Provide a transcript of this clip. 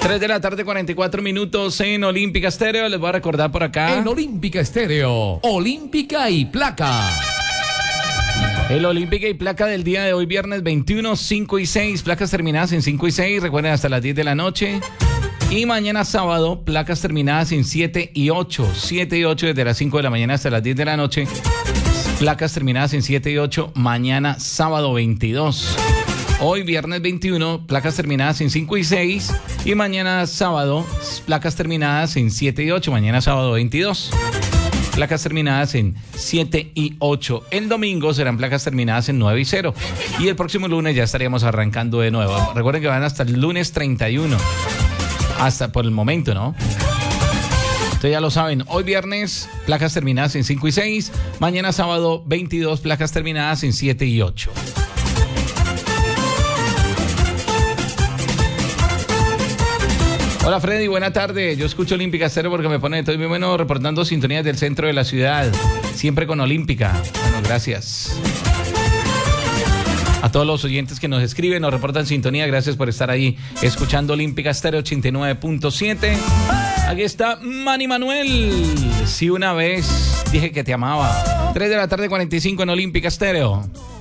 3 de la tarde, 44 minutos en Olímpica Estéreo. Les voy a recordar por acá. En Olímpica Estéreo, Olímpica y Placa. El Olímpica y Placa del día de hoy, viernes 21, 5 y 6. Placas terminadas en 5 y 6. Recuerden, hasta las 10 de la noche. Y mañana sábado, placas terminadas en 7 y 8. 7 y 8 desde las 5 de la mañana hasta las 10 de la noche. Placas terminadas en 7 y 8. Mañana sábado 22. Hoy, viernes 21, placas terminadas en 5 y 6. Y mañana sábado, placas terminadas en 7 y 8. Mañana sábado 22. Placas terminadas en 7 y 8. El domingo serán placas terminadas en 9 y 0. Y el próximo lunes ya estaríamos arrancando de nuevo. Recuerden que van hasta el lunes 31. Hasta por el momento, ¿no? Ustedes ya lo saben. Hoy viernes, placas terminadas en 5 y 6. Mañana sábado 22, placas terminadas en 7 y 8. Hola Freddy, buena tarde. Yo escucho Olímpica Estéreo porque me pone todo muy bueno reportando sintonías del centro de la ciudad. Siempre con Olímpica. Bueno, gracias. A todos los oyentes que nos escriben, nos reportan sintonía, gracias por estar ahí escuchando Olímpica Estéreo 89.7. Aquí está Manny Manuel. Si una vez dije que te amaba. 3 de la tarde, 45 en Olímpica Estéreo.